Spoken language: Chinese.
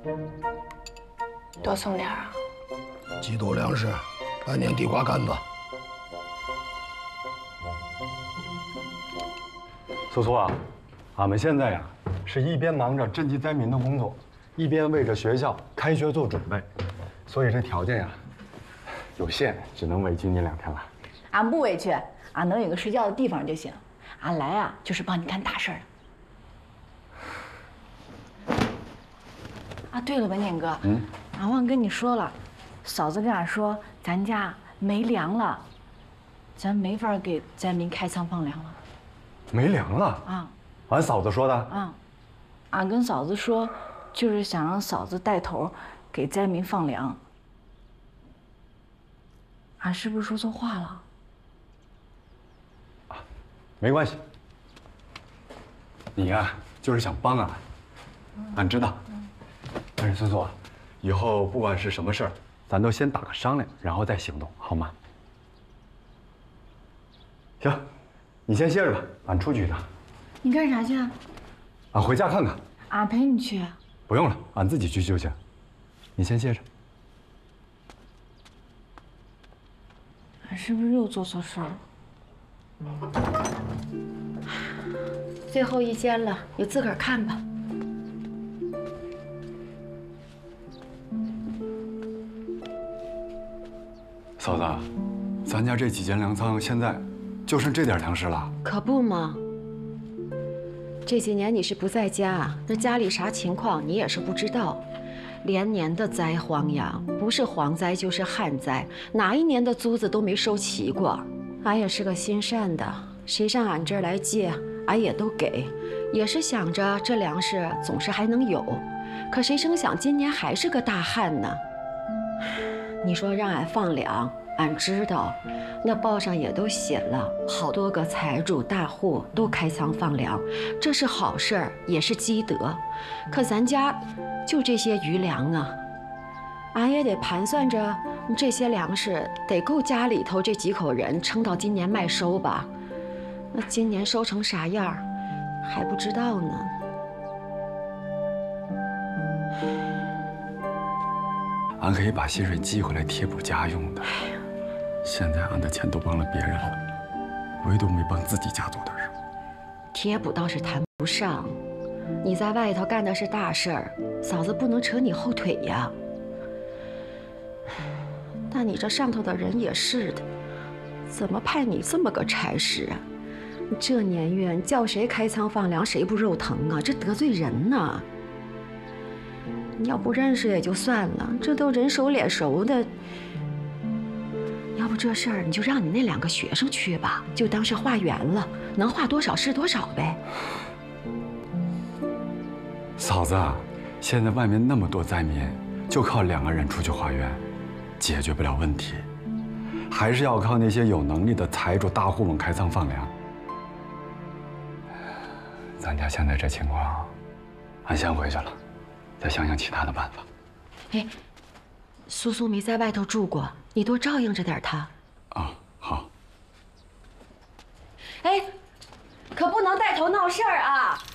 多送点啊。 几斗粮食，半年地瓜干子。 苏苏啊，俺们现在呀，是一边忙着赈济灾民的工作，一边为着学校开学做准备，所以这条件呀有限，只能委屈你2天了。 俺不委屈，俺能有个睡觉的地方就行。俺来啊，就是帮你干大事儿的。啊，对了，文典哥，俺忘跟你说了，嫂子跟俺说，咱家没粮了，咱没法给灾民开仓放粮了。 没粮了啊？ 俺嫂子说的。 啊，俺跟嫂子说，就是想让嫂子带头给灾民放粮。俺是不是说错话了？ 没关系，你呀就是想帮俺，俺知道。但是苏苏啊，以后不管是什么事儿，咱都先打个商量，然后再行动，好吗？行，你先歇着吧，俺出去一趟。 你干啥去啊？ 俺回家看看。 俺陪你去。 不用了，俺自己去就行。你先歇着。 俺是不是又做错事儿了？最后一间了，你自个儿看吧。 嫂子，咱家这几间粮仓现在就剩这点粮食了。 可不嘛。这几年你是不在家，那家里啥情况你也是不知道。连年的灾荒呀，不是蝗灾就是旱灾，哪一年的租子都没收齐过。俺也是个心善的，谁上俺这儿来借，俺也都给，也是想着这粮食总是还能有。可谁成想今年还是个大旱呢？你说让俺放粮，俺知道，那报上也都写了，好多个财主大户都开仓放粮，这是好事儿，也是积德。可咱家就这些余粮啊，俺也得盘算着这些粮食得够家里头这几口人撑到今年麦收吧。那今年收成啥样还不知道呢。 俺可以把薪水寄回来贴补家用的。现在俺的钱都帮了别人了，唯独没帮自己家做点什么。 贴补倒是谈不上，你在外头干的是大事儿，嫂子不能扯你后腿呀。但你这上头的人也是的，怎么派你这么个差事啊？这年月叫谁开仓放粮，谁不肉疼啊？这得罪人呐！你要不认识也就算了，这都人熟脸熟的。要不这事儿你就让你那2个学生去吧，就当是化缘了，能化多少是多少呗。 嫂子，现在外面那么多灾民，就靠2个人出去化缘，解决不了问题，还是要靠那些有能力的财主大户们开仓放粮。咱家现在这情况，俺先回去了，再想想其他的办法。 哎，苏苏没在外头住过，你多照应着点她。 啊，好。 哎，可不能带头闹事儿啊！